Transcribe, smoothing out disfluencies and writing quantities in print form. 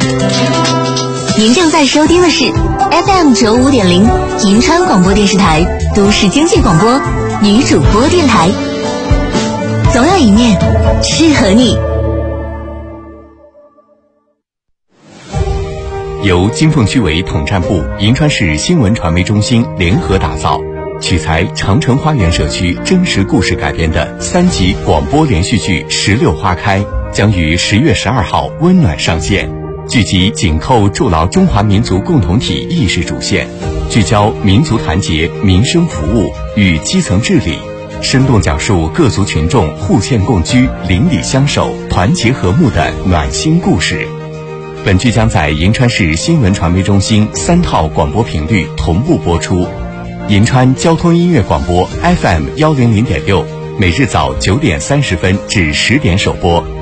您正在收听的是 FM 95.0银川广播电视台都市经济广播女主播电台，总有一面适合你。 由金凤区委统战部、银川市新闻传媒中心联合打造，取材长城花园社区真实故事改编的3集广播连续剧《石榴花开》将于10月12号温暖上线。剧集紧扣筑牢中华民族共同体意识主线，聚焦民族团结、民生服务与基层治理，生动讲述各族群众互鉴共居、邻里相守、团结和睦的暖心故事。本剧将在银川市新闻传媒中心3套广播频率同步播出，银川交通音乐广播 FM100.6，每日早9点30分至10点首播。